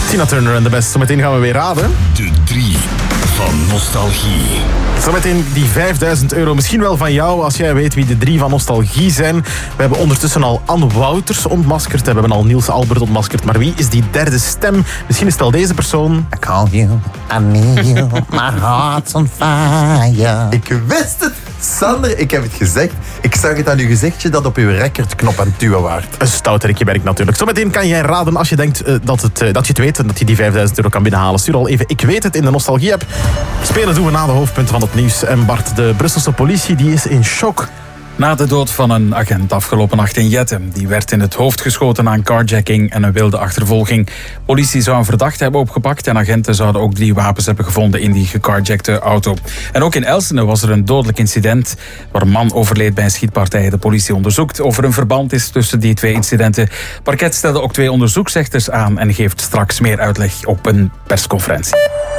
Tina Turner en de Best. Zometeen gaan we weer raden. De 3 van nostalgie. Zometeen die €5.000. Misschien wel van jou als jij weet wie de 3 van nostalgie zijn. We hebben ondertussen al Anne Wouters ontmaskerd. We hebben al Niels Albert ontmaskerd. Maar wie is die derde stem? Misschien is het wel deze persoon. I call you, I need you, my heart's on fire. Ik wist het, Sander, ik heb het gezegd. Ik zag het aan uw gezichtje dat op uw recordknop aan het duwen waard. Een stouterikje werk natuurlijk. Zometeen kan jij raden als je denkt dat je het weet en dat je die €5.000 kan binnenhalen. Stuur al even ik weet het in de nostalgie-app. Spelen doen we na de hoofdpunten van het nieuws. En Bart, de Brusselse politie die is in shock. Na de dood van een agent afgelopen nacht in Jettem. Die werd in het hoofd geschoten aan carjacking en een wilde achtervolging. Politie zou een verdachte hebben opgepakt en agenten zouden ook 3 wapens hebben gevonden in die gecarjackte auto. En ook in Elsene was er een dodelijk incident waar een man overleed bij een schietpartij. De politie onderzoekt of er een verband is tussen die 2 incidenten. Parket stelde ook 2 onderzoeksrechters aan en geeft straks meer uitleg op een persconferentie.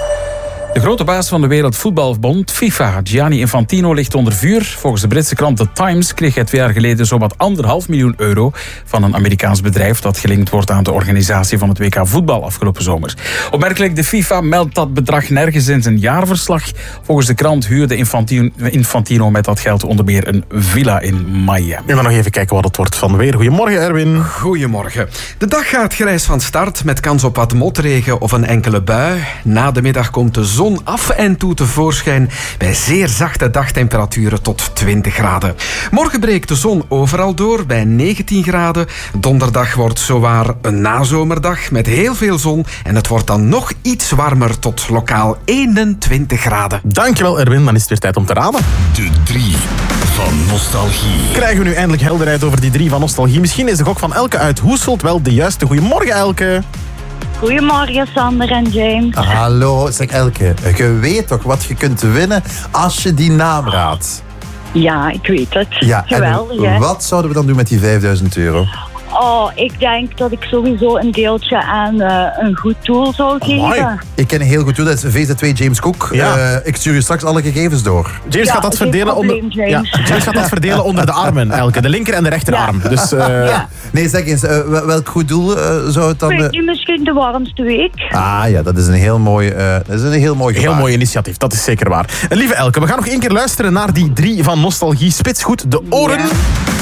De grote baas van de Wereldvoetbalbond, FIFA, Gianni Infantino, ligt onder vuur. Volgens de Britse krant The Times kreeg hij 2 jaar geleden zowat €1,5 miljoen van een Amerikaans bedrijf dat gelinkt wordt aan de organisatie van het WK voetbal afgelopen zomer. Opmerkelijk, de FIFA meldt dat bedrag nergens in zijn jaarverslag. Volgens de krant huurde Infantino met dat geld onder meer een villa in Miami. We gaan nog even kijken wat het wordt van weer. Goedemorgen, Erwin. Goedemorgen. De dag gaat grijs van start met kans op wat motregen of een enkele bui. Na de middag komt de zon af en toe tevoorschijn bij zeer zachte dagtemperaturen tot 20 graden. Morgen breekt de zon overal door bij 19 graden. Donderdag wordt zowaar een nazomerdag met heel veel zon en het wordt dan nog iets warmer tot lokaal 21 graden. Dankjewel, Erwin. Dan is het weer tijd om te raden. De 3 van nostalgie. Krijgen we nu eindelijk helderheid over die 3 van nostalgie? Misschien is de gok van Elke uit Hoeselt wel de juiste. Goedemorgen, Elke. Goedemorgen, Sander en James. Hallo, zeg Elke, je weet toch wat je kunt winnen als je die naam raadt? Ja, ik weet het. Ja, geweldig, en hè? wat zouden we dan doen met die €5.000? Oh, ik denk dat ik sowieso een deeltje aan een goed doel zou geven. Ik ken een heel goed doel, dat is VZ2 James Cook. Ja. Ik stuur je straks alle gegevens door. James gaat dat verdelen James gaat dat verdelen onder de armen, Elke. De linker en de rechterarm. Ja. Dus, Nee, zeg eens, welk goed doel zou het dan... Weet je, misschien de warmste week. Ah ja, dat is een heel mooi gebaar. Heel mooi initiatief, dat is zeker waar. Lieve Elke, we gaan nog 1 keer luisteren naar die 3 van nostalgie. Spits goed de oren. Ja.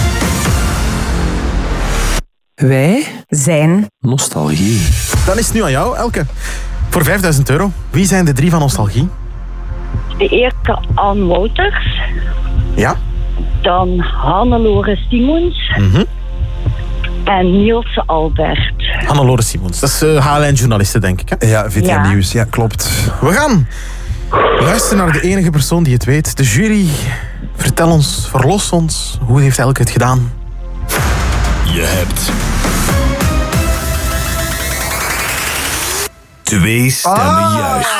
Wij zijn nostalgie. Dan is het nu aan jou, Elke. Voor €5.000. Wie zijn de 3 van nostalgie? De eerste Anne Wouters. Ja? Dan Hannelore Simons. En Niels Albert. Hannelore Simons. Dat is HLN-journaliste, denk ik. Hè? Ja, VTM Ja. Nieuws. Ja, klopt. We gaan luisteren naar de enige persoon die het weet. De jury. Vertel ons, verlos ons. Hoe heeft Elke het gedaan? Je hebt 2 stemmen juist.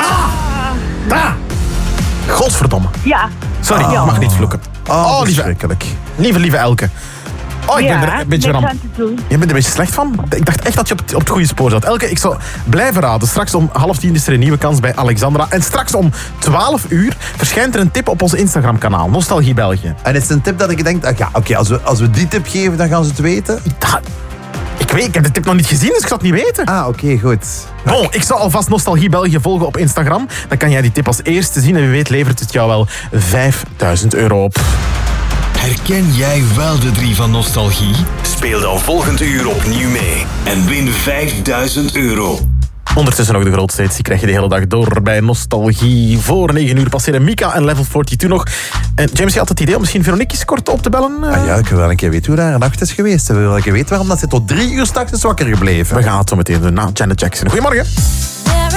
Godverdomme. Ja. Sorry, ik mag niet vloeken. Oh, lieve, verschrikkelijk. lieve Elke. Oh, ik ben er een beetje niks van. aan te doen. Je bent er een beetje slecht van. Ik dacht echt dat je op het goede spoor zat. Elke, ik zal blijven raden. Straks om 9:30 is er een nieuwe kans bij Alexandra. En straks om 12:00 verschijnt er een tip op ons Instagram-kanaal. Nostalgie België. En is het een tip dat ik denk, als we die tip geven, dan gaan ze het weten? Ik heb de tip nog niet gezien, dus ik zou het niet weten. Ah, oké, goed. Bon, ik zal alvast Nostalgie België volgen op Instagram. Dan kan jij die tip als eerste zien. En wie weet levert het jou wel €5.000 op. Herken jij wel de 3 van nostalgie? Speel dan volgend uur opnieuw mee en win €5.000. Ondertussen nog de grootste hits. Die krijg je de hele dag door bij Nostalgie. Voor 9:00 passeren Mika en Level 42 nog. En James, je had het idee om misschien Veronique eens kort op te bellen? Ah ja, ik wil wel een keer weten hoe daar een nacht is geweest. Ik wil wel een keer weten waarom dat ze tot 3 uur 's nachts is wakker gebleven. We gaan het zo meteen doen na Janet Jackson. Goedemorgen.